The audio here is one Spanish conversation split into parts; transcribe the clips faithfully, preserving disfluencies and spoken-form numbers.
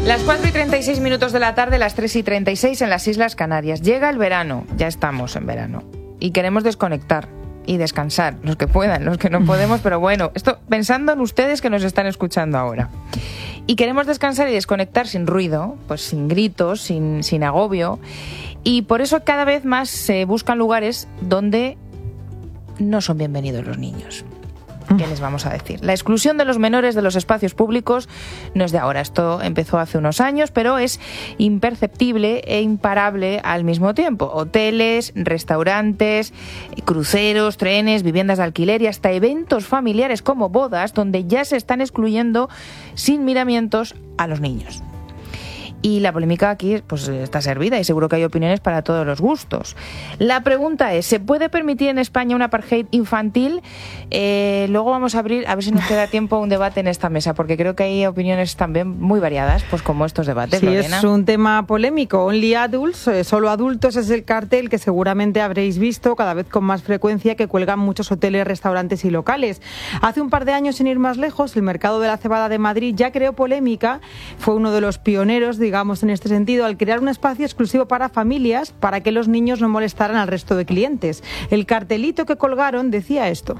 Las cuatro y treinta y seis minutos de la tarde, las tres y treinta y seis en las Islas Canarias. Llega el verano, ya estamos en verano, y queremos desconectar y descansar, los que puedan, los que no podemos, pero bueno, esto pensando en ustedes que nos están escuchando ahora. Y queremos descansar y desconectar sin ruido, pues sin gritos, sin, sin agobio, y por eso cada vez más se buscan lugares donde no son bienvenidos los niños. ¿Qué les vamos a decir? La exclusión de los menores de los espacios públicos no es de ahora. Esto empezó hace unos años, pero es imperceptible e imparable al mismo tiempo. Hoteles, restaurantes, cruceros, trenes, viviendas de alquiler y hasta eventos familiares como bodas, donde ya se están excluyendo sin miramientos a los niños. Y la polémica aquí pues está servida y seguro que hay opiniones para todos los gustos. La pregunta es, ¿se puede permitir en España un apartheid infantil? Eh, luego vamos a abrir, a ver si nos queda tiempo, un debate en esta mesa, porque creo que hay opiniones también muy variadas, pues como estos debates. Sí, Lorena. Es un tema polémico. Only Adults, eh, solo adultos, es el cartel que seguramente habréis visto cada vez con más frecuencia que cuelgan muchos hoteles, restaurantes y locales. Hace un par de años, sin ir más lejos, el mercado de la cebada de Madrid ya creó polémica. Fue uno de los pioneros, digamos, en este sentido, al crear un espacio exclusivo para familias para que los niños no molestaran al resto de clientes. El cartelito que colgaron decía esto.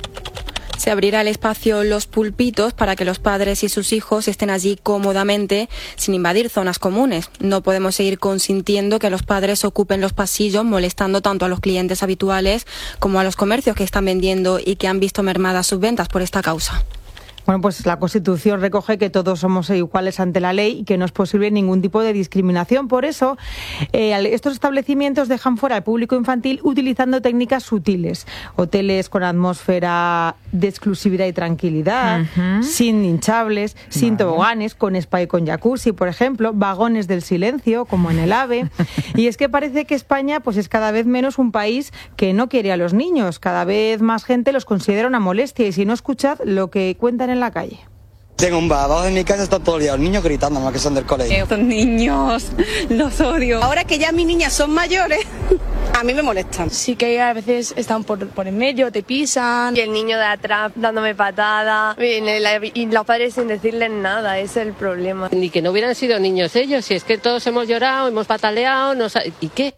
Se abrirá el espacio Los Pulpitos para que los padres y sus hijos estén allí cómodamente sin invadir zonas comunes. No podemos seguir consintiendo que los padres ocupen los pasillos molestando tanto a los clientes habituales como a los comercios que están vendiendo y que han visto mermadas sus ventas por esta causa. Bueno, pues la Constitución recoge que todos somos iguales ante la ley y que no es posible ningún tipo de discriminación. Por eso, eh, estos establecimientos dejan fuera al público infantil utilizando técnicas sutiles. Hoteles con atmósfera de exclusividad y tranquilidad, uh-huh. sin hinchables, vale. sin toboganes, con spa y con jacuzzi, por ejemplo, vagones del silencio, como en el AVE. Y es que parece que España pues es cada vez menos un país que no quiere a los niños. Cada vez más gente los considera una molestia. Y si no, escuchad lo que cuentan en en la calle. Tengo un bar, abajo de mi casa están todos los días, niños gritando más que son del colegio. Estos niños, los odio. Ahora que ya mis niñas son mayores, a mí me molestan. Sí que a veces están por, por en medio, te pisan. Y el niño de atrás dándome patada y los padres sin decirles nada, ese es el problema. Ni que no hubieran sido niños ellos, si es que todos hemos llorado, hemos pataleado, nos... ¿y qué?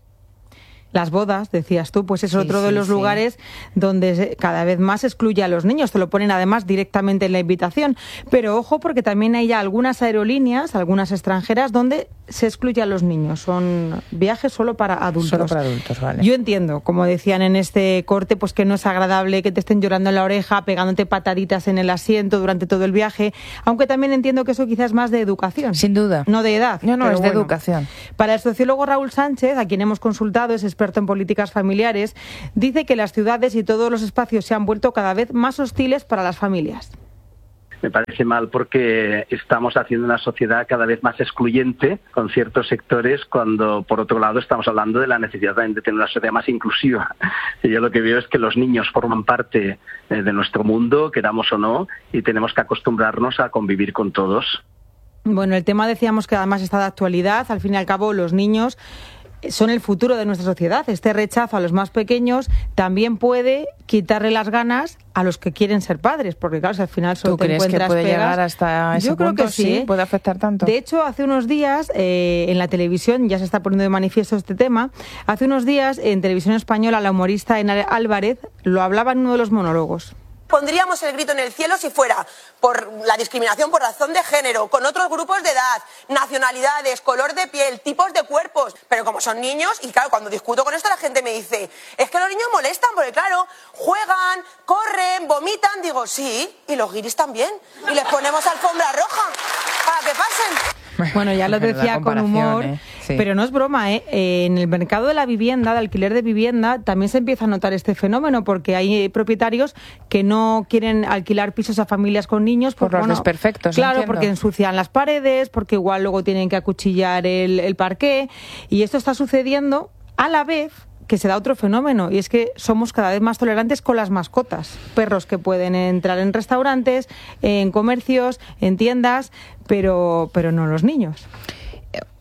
Las bodas, decías tú, pues es sí, otro de sí, los sí. lugares donde cada vez más excluye a los niños. Te lo ponen además directamente en la invitación. Pero ojo, porque también hay ya algunas aerolíneas, algunas extranjeras, donde se excluye a los niños. Son viajes solo para adultos. Solo para adultos, vale. Yo entiendo, como decían en este corte, pues que no es agradable que te estén llorando en la oreja, pegándote pataditas en el asiento durante todo el viaje, aunque también entiendo que eso quizás es más de educación. Sin duda. No de edad. No, no, pero es bueno. de educación. Para el sociólogo Raúl Sánchez, a quien hemos consultado, es experto en políticas familiares, dice que las ciudades y todos los espacios se han vuelto cada vez más hostiles para las familias. Me parece mal porque estamos haciendo una sociedad cada vez más excluyente con ciertos sectores cuando, por otro lado, estamos hablando de la necesidad de tener una sociedad más inclusiva. Y yo lo que veo es que los niños forman parte de nuestro mundo, queramos o no, y tenemos que acostumbrarnos a convivir con todos. Bueno, el tema decíamos que además está de actualidad. Al fin y al cabo, los niños son el futuro de nuestra sociedad. Este rechazo a los más pequeños también puede quitarle las ganas a los que quieren ser padres, porque claro, si al final solo te encuentras pegas... ¿Tú crees que puede llegar hasta ese Yo creo punto? Que sí, ¿eh? ¿Puede afectar tanto? De hecho, hace unos días, eh, en la televisión, ya se está poniendo de manifiesto este tema, hace unos días, en Televisión Española, la humorista Ena Álvarez lo hablaba en uno de los monólogos. Pondríamos el grito en el cielo si fuera por la discriminación por razón de género, con otros grupos de edad, nacionalidades, color de piel, tipos de cuerpos. Pero como son niños, y claro, cuando discuto con esto la gente me dice, es que los niños molestan, porque claro, juegan, corren, vomitan. Digo, sí, y los guiris también. Y les ponemos alfombra roja para que pasen. Bueno, ya lo decía con humor, ¿eh? Sí. Pero no es broma, ¿eh? En el mercado de la vivienda, de alquiler de vivienda, también se empieza a notar este fenómeno, porque hay propietarios que no quieren alquilar pisos a familias con niños. Por los desperfectos, claro, entiendo. porque ensucian las paredes, porque igual luego tienen que acuchillar el, el parqué, y esto está sucediendo a la vez que se da otro fenómeno, y es que somos cada vez más tolerantes con las mascotas. Perros que pueden entrar en restaurantes, en comercios, en tiendas, pero, pero no los niños.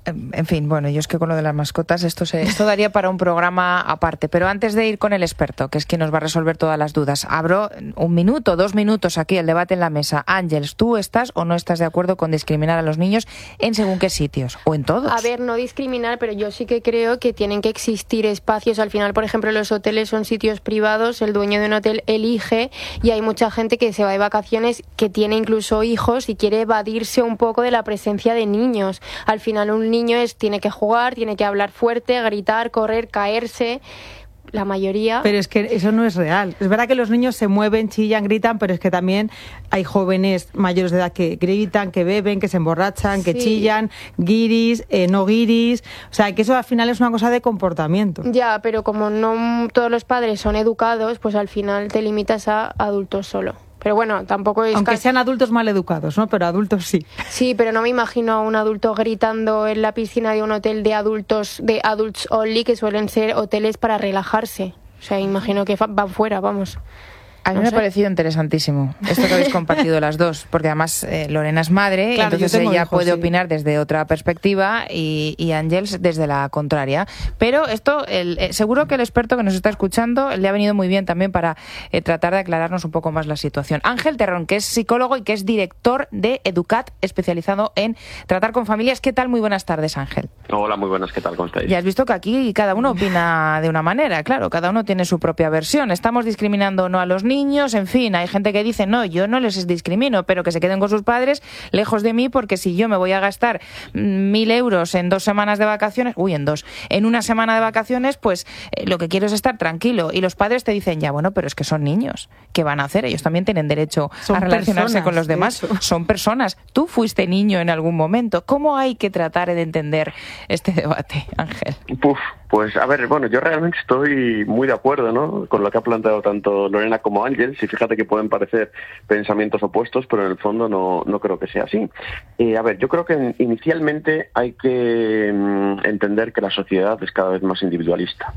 En fin, bueno, yo es que con lo de las mascotas esto, se, esto daría para un programa aparte. Pero antes de ir con el experto, que es quien nos va a resolver todas las dudas, abro un minuto, dos minutos aquí el debate en la mesa. Ángeles, ¿tú estás o no estás de acuerdo con discriminar a los niños en según qué sitios o en todos? A ver, no discriminar, pero yo sí que creo que tienen que existir espacios. Al final, por ejemplo, los hoteles son sitios privados, el dueño de un hotel elige y hay mucha gente que se va de vacaciones, que tiene incluso hijos y quiere evadirse un poco de la presencia de niños. Al final, un niño es, tiene que jugar, tiene que hablar fuerte, gritar, correr, caerse. La mayoría. Pero es que eso no es real. Es verdad que los niños se mueven, chillan, gritan, pero es que también hay jóvenes mayores de edad que gritan, que beben, que se emborrachan, que sí. chillan, guiris, eh, no guiris. O sea, que eso al final es una cosa de comportamiento. Ya, pero como no todos los padres son educados, pues al final te limitas a adultos solo. Pero bueno, tampoco es... Aunque sean adultos mal educados, ¿no? Pero adultos sí. Sí, pero no me imagino a un adulto gritando en la piscina de un hotel de adultos, de adults only, que suelen ser hoteles para relajarse. O sea, imagino que van fuera, vamos. A mí no me sé. ha parecido interesantísimo esto que habéis compartido las dos, porque además eh, Lorena es madre, claro, entonces ella hijos, puede sí. opinar desde otra perspectiva y, y Ángeles desde la contraria. Pero esto, el, eh, seguro que el experto que nos está escuchando le ha venido muy bien también para eh, tratar de aclararnos un poco más la situación. Ángel Terrón, que es psicólogo y que es director de Educat, especializado en tratar con familias. ¿Qué tal? Muy buenas tardes, Ángel. Hola, muy buenas. ¿Qué tal? ¿Cómo estáis? Ya has visto que aquí cada uno opina de una manera, claro, cada uno tiene su propia versión. Estamos discriminando o no a los niños. niños, en fin, hay gente que dice, no, yo no les discrimino, pero que se queden con sus padres lejos de mí, porque si yo me voy a gastar mil euros en dos semanas de vacaciones, uy, en dos, en una semana de vacaciones, pues eh, lo que quiero es estar tranquilo. Y los padres te dicen, ya, bueno, pero es que son niños, ¿qué van a hacer? Ellos también tienen derecho son a relacionarse personas, con los demás. Son personas. Tú fuiste niño en algún momento. ¿Cómo hay que tratar de entender este debate, Ángel? Puf, pues a ver, bueno, yo realmente estoy muy de acuerdo, ¿no?, con lo que ha planteado tanto Lorena como Ángeles, y fíjate que pueden parecer pensamientos opuestos, pero en el fondo no, no creo que sea así. Eh, a ver, yo creo que inicialmente hay que mm, entender que la sociedad es cada vez más individualista.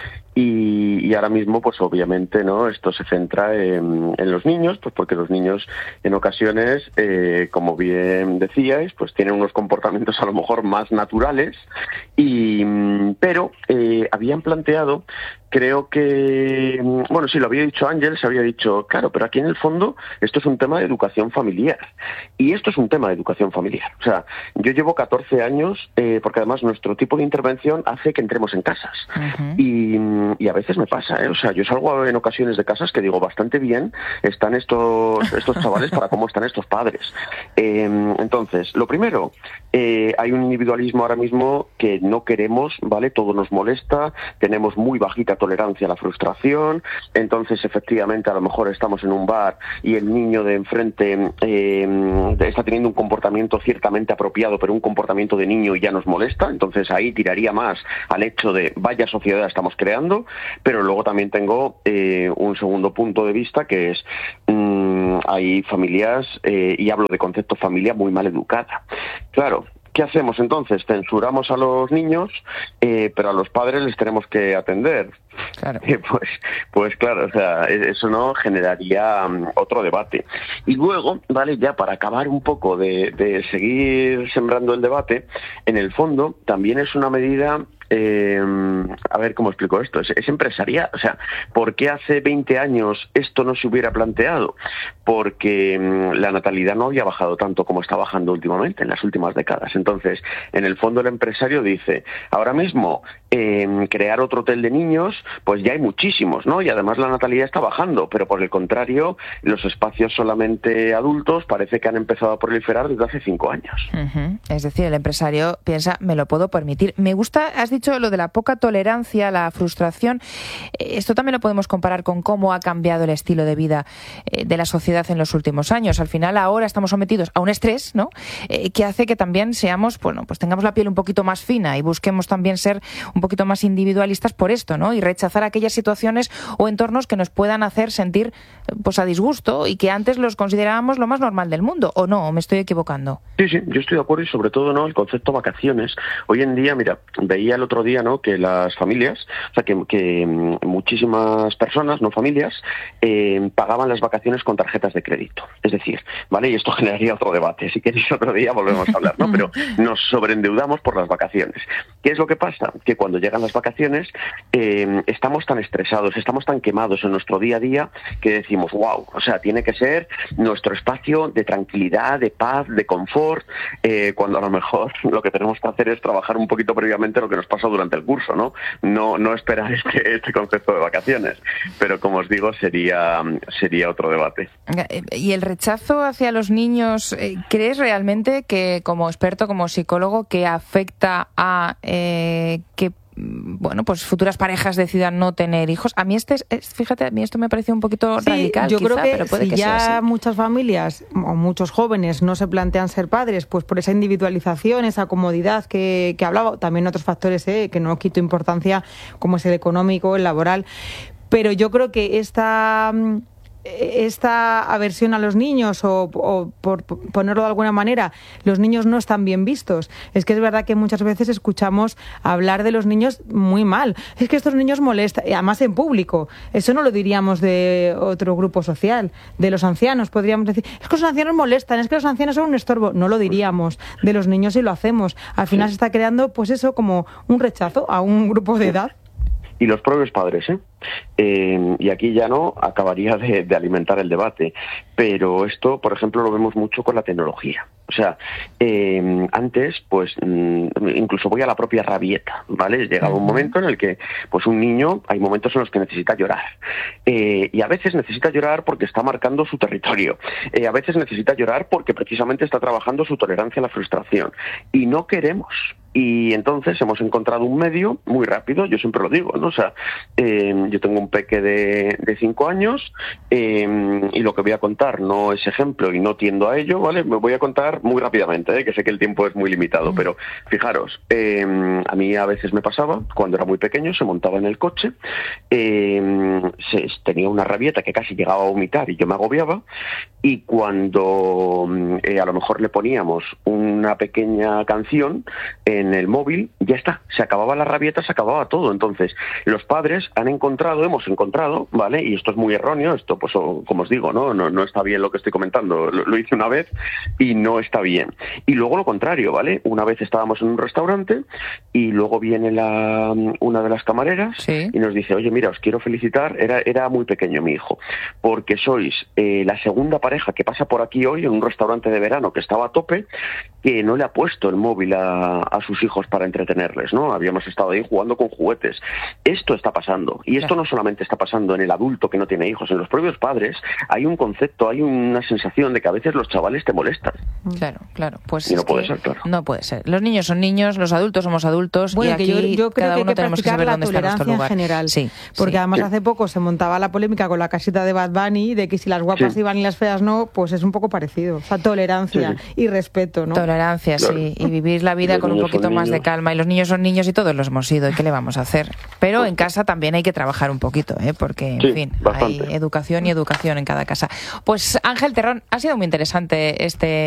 Y, y ahora mismo, pues obviamente, ¿no?, esto se centra en, en los niños, pues porque los niños en ocasiones, eh, como bien decíais, pues tienen unos comportamientos a lo mejor más naturales, y pero eh, habían planteado, creo que, bueno, sí, lo había dicho Ángel, se había dicho, claro, pero aquí en el fondo esto es un tema de educación familiar. Y esto es un tema de educación familiar. O sea, yo llevo catorce años, eh, porque además nuestro tipo de intervención hace que entremos en casas. Uh-huh. Y, y a veces me pasa, ¿eh? O sea, yo salgo en ocasiones de casas que digo, bastante bien están estos, estos chavales para cómo están estos padres. Eh, entonces, lo primero, eh, hay un individualismo ahora mismo que no queremos, ¿vale? Todo nos molesta, tenemos muy bajita tolerancia a la frustración, entonces efectivamente a lo mejor estamos en un bar y el niño de enfrente eh, está teniendo un comportamiento ciertamente apropiado, pero un comportamiento de niño ya nos molesta, entonces ahí tiraría más al hecho de vaya sociedad estamos creando, pero luego también tengo eh, un segundo punto de vista que es mmm, hay familias, eh, y hablo de concepto familia muy mal educada. Claro, ¿qué hacemos entonces? Censuramos a los niños, eh, pero a los padres les tenemos que atender. Claro. Eh, pues, pues claro, o sea, eso no generaría um, otro debate. Y luego, vale, ya para acabar un poco de, de seguir sembrando el debate, en el fondo también es una medida. Eh, a ver cómo explico esto, es, es empresarial, o sea, ¿por qué hace veinte años esto no se hubiera planteado? Porque um, la natalidad no había bajado tanto como está bajando últimamente, en las últimas décadas. Entonces, en el fondo el empresario dice, ahora mismo eh, crear otro hotel de niños, pues ya hay muchísimos, ¿no? Y además la natalidad está bajando, pero por el contrario, los espacios solamente adultos parece que han empezado a proliferar desde hace cinco años. Uh-huh. Es decir, el empresario piensa, me lo puedo permitir. Me gusta, has dicho lo de la poca tolerancia, la frustración. Esto también lo podemos comparar con cómo ha cambiado el estilo de vida eh, de la sociedad en los últimos años. Al final ahora estamos sometidos a un estrés, ¿no?, eh, que hace que también seamos, bueno, pues tengamos la piel un poquito más fina y busquemos también ser un poquito más individualistas por esto, ¿no?, y rechazar aquellas situaciones o entornos que nos puedan hacer sentir pues a disgusto y que antes los considerábamos lo más normal del mundo, ¿o no? ¿O me estoy equivocando? Sí, sí, yo estoy de acuerdo, y sobre todo, ¿no?, el concepto vacaciones. Hoy en día, mira, veía el otro otro día, ¿no?, que las familias, o sea, que, que muchísimas personas, no familias, eh, pagaban las vacaciones con tarjetas de crédito. Es decir, ¿vale? Y esto generaría otro debate. Si queréis otro día volvemos a hablar, ¿no? Pero nos sobreendeudamos por las vacaciones. ¿Qué es lo que pasa? Que cuando llegan las vacaciones eh, estamos tan estresados, estamos tan quemados en nuestro día a día que decimos, wow, o sea, tiene que ser nuestro espacio de tranquilidad, de paz, de confort, eh, cuando a lo mejor lo que tenemos que hacer es trabajar un poquito previamente lo que nos pasa durante el curso, ¿no? No, no esperar este, este concepto de vacaciones. Pero como os digo, sería, sería otro debate. ¿Y el rechazo hacia los niños, eh, crees realmente que, como experto, como psicólogo, que afecta a eh, que bueno, pues futuras parejas decidan no tener hijos? A mí este, es, fíjate, a mí esto me parece un poquito sí, radical, yo quizá, creo que pero puede si que ya sea así. Muchas familias o muchos jóvenes no se plantean ser padres, pues por esa individualización, esa comodidad que, que hablaba, también otros factores eh, que no quito importancia, como es el económico, el laboral, pero yo creo que esta... esta aversión a los niños o, o por ponerlo de alguna manera, los niños no están bien vistos. Es que es verdad que muchas veces escuchamos hablar de los niños muy mal. Es que estos niños molestan, y además en público. Eso no lo diríamos de otro grupo social, de los ancianos. Podríamos decir, es que los ancianos molestan, es que los ancianos son un estorbo. No lo diríamos de los niños y lo hacemos. Al final se está creando, pues eso, como un rechazo a un grupo de edad. Y los propios padres, ¿eh? Eh, y aquí ya no acabaría de, de alimentar el debate, pero esto, por ejemplo, lo vemos mucho con la tecnología. O sea, eh, antes, pues, incluso voy a la propia rabieta, ¿vale? Llegaba un momento en el que, pues, un niño, hay momentos en los que necesita llorar. Eh, y a veces necesita llorar porque está marcando su territorio. Eh, a veces necesita llorar porque precisamente está trabajando su tolerancia a la frustración. Y no queremos. Y entonces hemos encontrado un medio muy rápido, yo siempre lo digo, ¿no? O sea, eh, yo tengo un peque de, de cinco años eh, y lo que voy a contar no es ejemplo y no tiendo a ello, ¿vale? Me voy a contar muy rápidamente, ¿eh? Que sé que el tiempo es muy limitado, pero fijaros, eh, a mí a veces me pasaba, cuando era muy pequeño, se montaba en el coche, eh, se, tenía una rabieta que casi llegaba a vomitar y yo me agobiaba, y cuando eh, a lo mejor le poníamos una pequeña canción en el móvil, ya está, se acababa la rabieta, se acababa todo. Entonces, los padres han encontrado, hemos encontrado, ¿vale? Y esto es muy erróneo, esto, pues, como os digo, ¿no? No, no está bien lo que estoy comentando, lo, lo hice una vez y no está bien. Y luego lo contrario, ¿vale? Una vez estábamos en un restaurante y luego viene la, una de las camareras ¿sí? y nos dice, oye, mira, os quiero felicitar, era, era muy pequeño mi hijo, porque sois eh, la segunda pareja que pasa por aquí hoy en un restaurante de verano que estaba a tope, que no le ha puesto el móvil a, a sus hijos para entretenerles, ¿no? Habíamos estado ahí jugando con juguetes. Esto está pasando, y esto no solamente está pasando en el adulto que no tiene hijos, en los propios padres hay un concepto, hay una sensación de que a veces los chavales te molestan. Claro, claro. Pues y no es puede que ser, claro. No puede ser. Los niños son niños, los adultos somos adultos, bueno, y aquí que yo, yo creo cada que uno hay que tenemos que saber la dónde está nuestro tolerancia lugar. En general, sí, porque sí. además sí. hace poco se montaba la polémica con la casita de Bad Bunny de que si las guapas sí. iban y las feas no, pues es un poco parecido. O sea, tolerancia sí, sí. y respeto, ¿no? Tolerancia, claro. sí, y vivir la vida con un poquito más de calma. Y los niños son niños y todos los hemos sido, ¿y qué le vamos a hacer? Pero pues, en casa también hay que trabajar un poquito, ¿eh? Porque, en sí, fin, bastante. hay educación y educación en cada casa. Pues Ángel Terrón, ha sido muy interesante este